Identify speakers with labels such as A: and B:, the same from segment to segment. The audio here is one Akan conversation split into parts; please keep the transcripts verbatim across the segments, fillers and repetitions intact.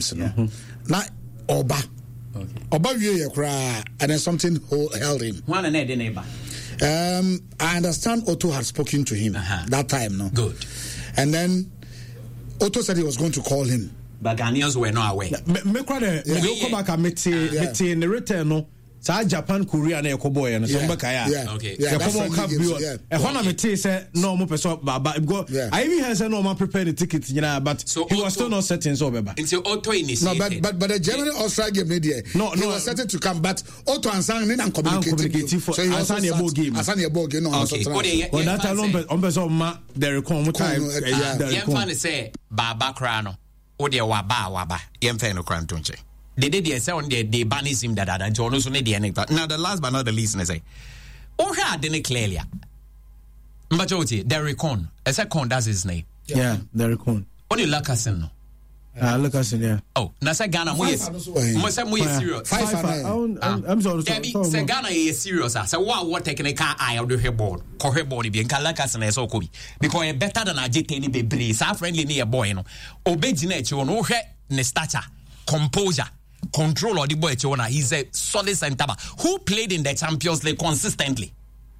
A: months no na oba oba wie ye kra and then something held him
B: one and the neighbor
A: um I understand Otto had spoken to him uh-huh. that time no
B: good
A: and then Otto said he was going to call him
B: but Ghanaians were not aware
C: me me kwa de me go back meti meti in the return no sa Japan Korea na ekoboy no so mbeka ya
B: okay
C: yeah ekoboy ka bio e ho na meti say no mo person baba go I even heard say no man prepare the ticket you know but so he was still not certain so beba
B: until Otto initiated
A: no but but but the Germany Austria game media
C: no
A: he
C: no
A: was certain to come but Otto and Sang didn't communicate
C: so he was on the ball game
A: asan the ball game no
B: okay
C: but that time on person ma there come time
B: yeah fan say baba kra no o de wa ba wa ba yem fe no kra ntonche they did the sound they they banish him that and John also need the end now the last but not the least and say oh had didn't clearly majority Derrick Cohn a second that's his name
C: yeah Derrick Cohn
B: only Lakasen no
C: ah Lakasen yeah
B: oh na say Ghana mo yes mo say mo yes serious
A: five
C: I'm sorry
B: say Ghana is serious ah say what what technical eye of the head board ko head board bi nka Lakasen e so ko bi because e better than Ajete ni bebre sa friendly ni e boy no obegina e chi no hwe ne stature composure control or the boy Chona. He's a solid center back who played in the Champions League consistently.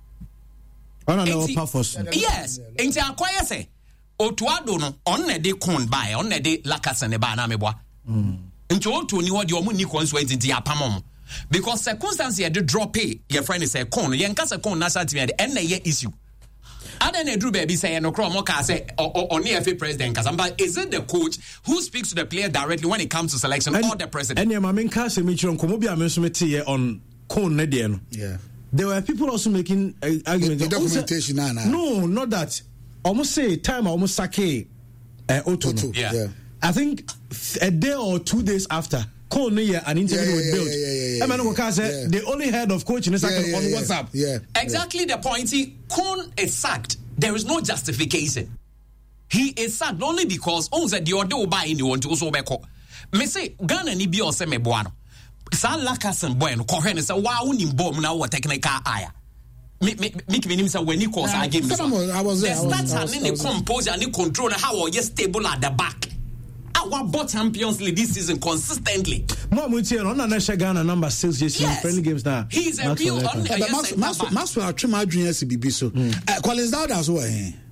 C: I don't know purpose.
B: Yes, into acquire say Otuado no on the con by on the Lakasen ne ba na meboa. Into Otu ni what you mu ni consuent into apamom because circumstances you drop pay your friend is a con yen kasa con national team and end the issue. Other than Drew Baby say no crow moka say or near F A president Kazamba is it the coach who speaks to the player directly when it comes to selection and, or the president?
C: And your main cast on Komobia Mesumeti on Cone Nedian.
A: Yeah.
C: There were people also making uh, arguments.
A: The, the documentation,
C: no, no, not that. Almost say time almost sake uh, Otto.
B: Yeah. yeah.
C: I think a day or two days after Cone here an interview
A: yeah, yeah,
C: with Bill.
A: Yeah, yeah, yeah, yeah,
C: yeah, yeah. said yeah. they only heard of coaching yeah, yeah, on
A: yeah,
C: WhatsApp.
A: Yeah.
B: Exactly yeah. the point. He Cone is sacked. There is no justification. He is sacked only because on the order buy in the want to also back. Me say Ghana ni bi o se me boa no. Sa Lakasen boy no ko hwe ne say wa unim bom na what technical aya. Me me me me say when he calls our game.
A: I was there.
B: The stats and the composure and the control and how you stable at the back. Our bought Champions League this season consistently.
C: Mo mo tie no na na Ghana number six just in friendly games now.
B: He's a real on
A: Maxwell Atwema adwene si bibi so. Collins Dowd as well.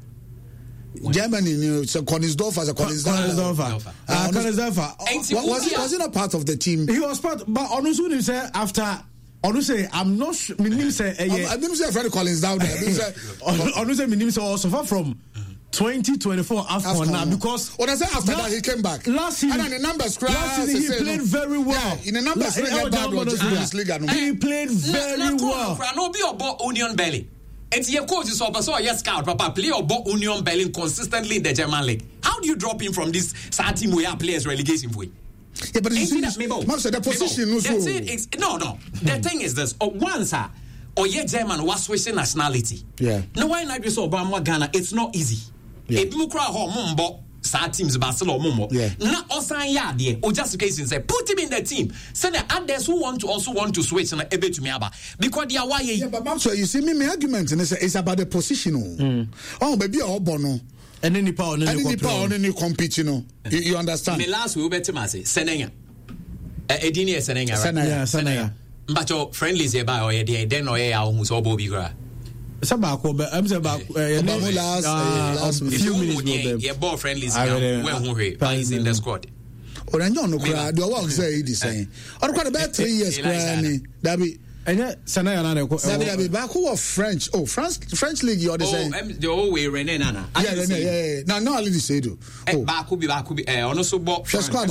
A: Germany you so Collins Dorfer as a Collins
C: Dorfer. Ah Collins Dorfer.
A: Was he was he not part of the team?
C: He was part but Onusu him say after Onu say I'm not me nim say eh
A: I didn't say Fred Collins Dowd.
C: Onu say me nim say also far from twenty twenty-four AFCON now because
A: what I said after that he came back
C: last season
A: and the numbers
C: last season he played very well
A: yeah, in the numbers
C: he played very well
B: no be about Union Berlin it's your coach is over so yes scout papa play about Union Berlin consistently in the German league how do you drop him from this team where players relegation for you
A: yeah but you see the position
B: no no the thing is this oh, once uh, or yeah German was switching nationality
A: yeah
B: no why not be so Obama Ghana it's not easy. If you cry home, mumbo, sa teams Barcelona mumbo. Na osan ya de. O justification say put him in the team. Say the others who want to also want to switch na ebe to me aba because they are why.
A: Yeah, but so you see me my argument and it's about the position. Mm. Oh, baby, oh bono.
C: And any power, and
A: any power, and any compete. You know, you, you understand?
B: Me last we better say Senenga. Edini Senenga.
C: Senenga. Senenga.
B: But your friendly say by or ye then or ye a who so bobi gra.
C: Sabako, but I'm saying about
A: last last
C: few minutes.
B: Yeah, ball friendly. Well, who is in the squad?
A: Or I don't know. The work say the same. Or quite about three years. That be.
C: And yet, Sanaya
A: Nana, back who are French? Oh, France, French league. You're the same.
B: The whole way, René Nana.
A: Yeah, René. Yeah, yeah. Now, no, I only say do.
B: Oh, Bakubi, Bakubi. Eh, also, Bob.
A: Squad.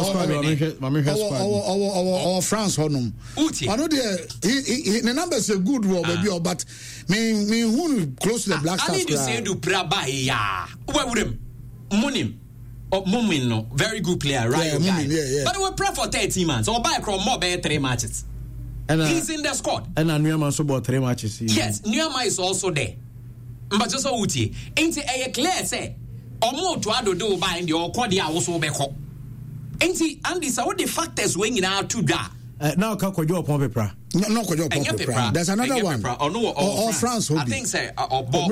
A: Our France, Honum.
B: Uti.
A: I know the the numbers are good, baby, but me me who close to the Black Stars.
B: I need to say do Prabaya. Where would him? Munim. Oh, Mumin, no, very good player, right?
A: Yeah, Mumin, yeah, yeah.
B: But we play for thirty months. Or buy from more than three matches. And, uh, he's in the squad.
C: And uh, Newman also bought three matches.
B: Yes, Newman is also there. But just so uti, ain't it clear say? Omo to ado do by in the Okodia also be ho. Ain't it? And this all the factors weighing out to that.
C: Now, Kakojo upon paper.
A: No, no, Kajo. There's another one.
B: Or no,
A: or France.
B: I think say or Bob.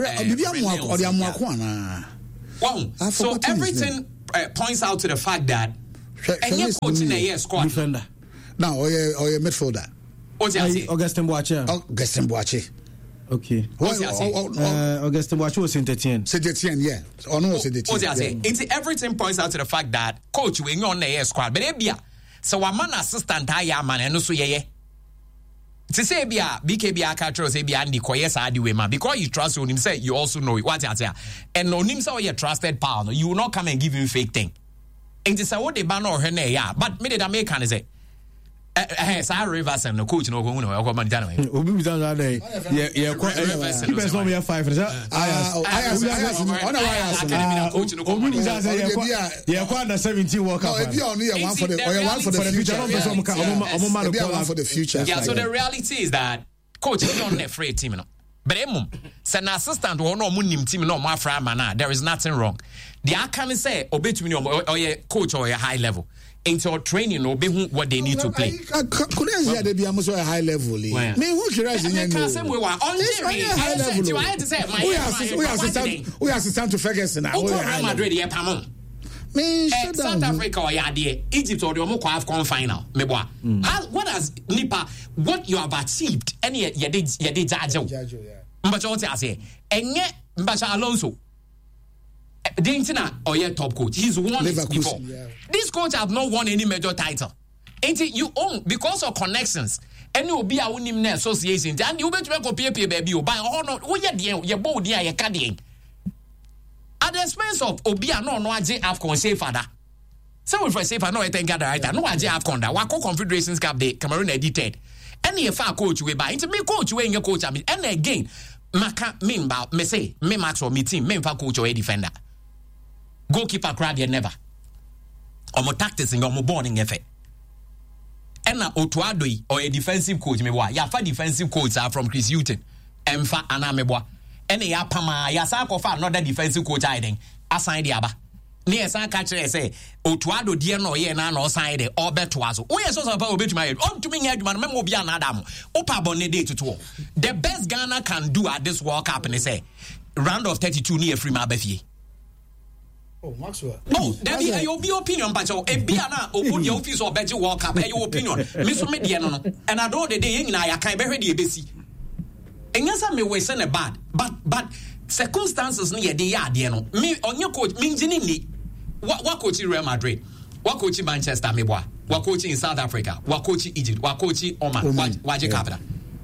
B: Wow. So everything uh, points out to the fact that And your coach in a year squad.
C: Defender.
A: Now, or your midfielder.
C: Augustin Boache.
A: Augustin Boache.
C: Okay. Uh, Augustin Boache was Saint Etienne.
A: Saint Etienne, yeah. Or no, Saint
B: Etienne. It's everything points out to the fact that coach when on the year squad, but ebia. So a man assistant higher man and also ye. To say bia B K B Akatro say bia Andy Koyes adi we man because you trust on him say you also know it. What I say. And on him say you trusted pal. You will not come and give him fake thing. And this is what they ban or her yeah. But me the American say. Eh, sa Rivers and the coach no go no go man down.
C: Obi bi down there. Yeah, yeah, you best know me five. Ah, I I on why coach no go man. Yeah, kwa under seventeen World Cup.
A: No, if you only one for the or one for the future. One for the future.
B: Yeah, so the reality is that coach is not afraid team no. But emum, say an assistant or no munim team no ma fra man. There is nothing wrong. The I can say obetumi or your coach or a high level. Into training or be what they need to play.
A: Couldn't say they be almost a high level. Me who curious in
B: the same way. High level. I had to say my
A: we assistant we assistant to Ferguson.
B: Who Real Madrid here pamon.
A: Me
B: South Africa or Yadi Egypt or the Omoko AFCON final. Me boy. What has Nipa what you have achieved? Any you did you did Jajo. But what I say, and yet Mbasha Alonso. Dentina or your top coach. He's won it before. Yeah. This coach have not won any major title. Ain't it you own because of connections. And you will be a winning association. And you bet you go pay pay baby you buy or not. Oh yeah, your board there, your caddying. At the expense of Obia no no J AFCON say father. So if I say father no I think gather right. No J AFCON that Wako Confederations Cup the Cameroon edited. Any far coach we buy. Into me coach we in your coach I mean and again Maka mean about me say me max or me team me fa coach or a defender. Goalkeeper crowd here never. Or more tactics in your boarding effect. And now Otuadoi or a defensive coach me wa. Ya fa defensive coach are from Chris Hutton. Emfa anameboa. And ya pama ya sa ko fa another defensive coach hiding. Assign the aba. Near san catch say Otuado dear no ye na no sign the or bet wazo. Oh yes, so obet my on to me head man memo be an adam. Opa bonne day to two. The best Ghana can do at this World Cup and they say round of thirty-two near free Mabefi.
A: Oh, Maxwell.
B: Oh, that be your opinion, but your Biana open your office or bet you walk up, your opinion. Miss Mediano, and I know the day in I can't be ready, busy. And yes, I may waste a bad, but but circumstances near the yard, you know. Me on your coach, means what what coach in Real Madrid, what coach in Manchester, Meboa, what coach in South Africa, what coach in Egypt, what coach in Oman, what Jakarta.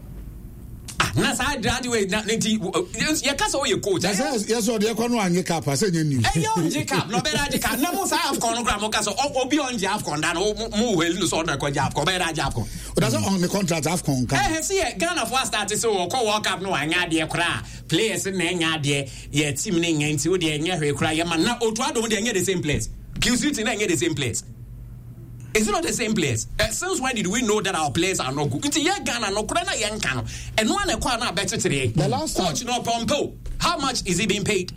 B: Na sa graduate na nti ye ka so ye coach
A: yes so dey kwano anye cap say nye new
B: eh yo je cap no be ra je cap na mo sa AFCON no gra mo ka so obi on je AFCON da no mo well no so na ko je AFCON be ra je AFCON
A: o da so on the contract AFCON kan
B: eh see Ghana for start so o ko World Cup no anya de kra players na anya de ye team na nya nti o de anya hwe kra ye man na otu adom de anya the same place Q C T na anya the same place. Is it not the same place? Uh, since when did we know that our players are not good? It's a young Ghana, no Kurana young Kano. And one a corner better today.
A: The last time.
B: Coach no Pompo. How much is he being paid?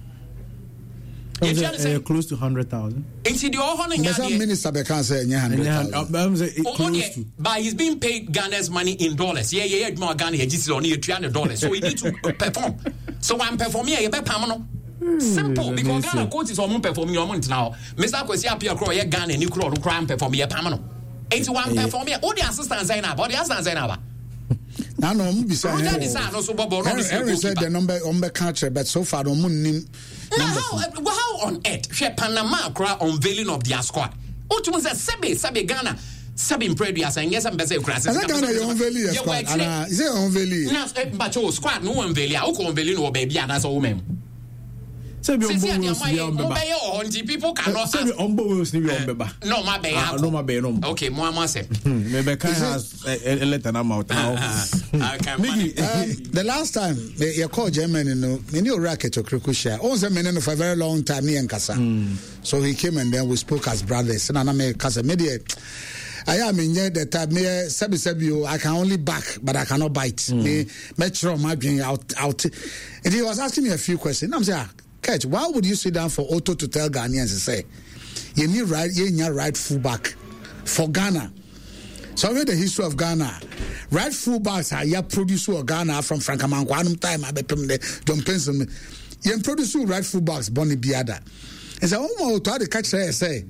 C: If you understand, uh, close to hundred thousand.
B: It's the whole
A: Some minister they can't say hundred thousand.
B: But he's being paid Ghana's money in dollars. Yeah, yeah, yeah. More Ghana just only three hundred dollars. So he need to perform. So I'm performing. You better perform. Simple, because Ghana coach is on performing your money now. Mister Kwesi appear crow ye Ghana ni crow do crime perform ye pamano. eighty-one perform ye. All the assistants say now, but the assistants say now.
A: Now no, we be say.
B: Henry
A: said the number on the country, but so far no money.
B: How how on earth? She Panama crowd unveiling of their squad. What you say? Sebe Sebe Ghana. Sabin Predia saying yes, I'm better. Is
A: that your unveiling squad? Is it unveiling?
B: Now, but your squad no unveiling. How come unveiling or baby and that's all women.
C: Say be on
B: people cannot
C: say be on board ni be on beba
B: no ma be
C: no ma be no
B: okay mo am say
C: me be kan has a letter na mouth now.
A: The last time you call Germany no me no racket to Krikusha on say me no for a very long time me and Kasa so he came and then we spoke as brothers and na me Kasa me dey I am in the time me sabi sabi I can only back but I cannot bite me make sure my dream out out and he was asking me a few questions I'm saying Catch, why would you sit down for Otto to tell Ghanaians and say, you need right, you need right fullback for Ghana? So I read the history of Ghana. Right fullbacks are ya producer of Ghana from Frank Amankwano time. I bet them John Penson. You produce right fullbacks, Bonnie Biada. And so, oh, to the catch there say,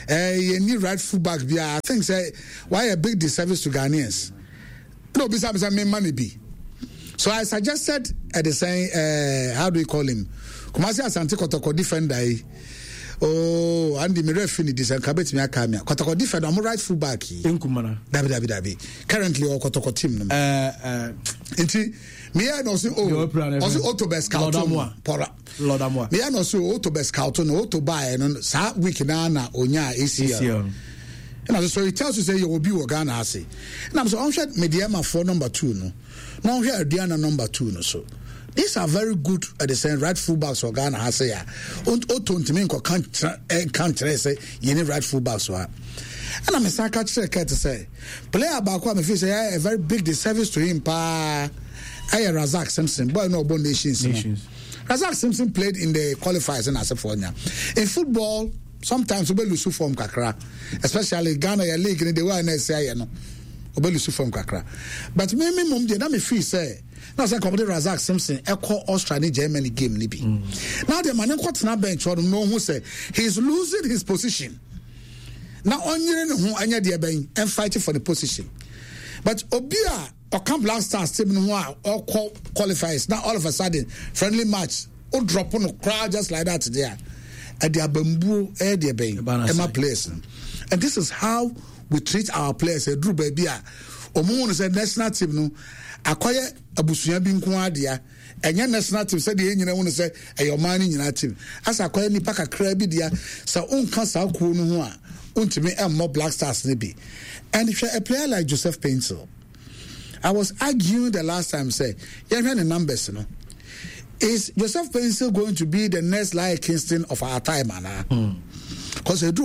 A: uh, you need right fullback. I think say why a big disservice to Ghanaians. No, besides me money be. So I suggested at the same uh, how do you call him? Kumasi Asante Kotoko defender. Oh, Andy Mirefini this and Kabet me akamia. Kotoko defender, I'm right fullback.
C: Nkumana.
A: Dabi dabi dabi. Currently or Kotoko team.
C: Uh uh
A: Inti me I know say oh also Autobus scout pora.
C: Lord Amoa.
A: Me I know say Autobus scout no auto buy no sa week na na onya A C L. And so it tells you say you will be Ghana ase. And I'm so I'm sure Mediama for number two no. Now here Diana number two no so. These are very good at the same right fullbacks for Ghana has ya. Und Otto Ntimenko can't can't say you need right fullbacks for. And I'm a psychiatrist to say player back one if say a very big disservice to him pa I Razak Simpson boy no born nations. nations. Razak Simpson played in the qualifiers in California. In football sometimes we lose form kakra, especially Ghana your league in the way I say you know. We lose form kakra. But me me mum dey na me feel say now say come Razak Simpson echo Australia Germany game ni bi. Mm. Now the man kwat na bench or no who say he's losing his position. Now onyere ne ho anya de ben and fighting for the position. But Obia or Camp Black Stars team no a or qualifies now all of a sudden friendly match or drop on a crowd just like that there. At the bamboo air de ben Emma place. And this is how we treat our players. A Drew baby omo say national team no acquire abusuya bi nko adea enya national team say de nyina won say eyo man ni nyina team as acquire ni paka kra bi dia sa onka sa ko no ho a untimi emmo Black Stars ne bi. And if you're a player like Joseph Painsil, I was arguing the last time say you have the numbers no. Is Joseph Painsil going to be the next Larry Kingston of our time, Anna? Because mm.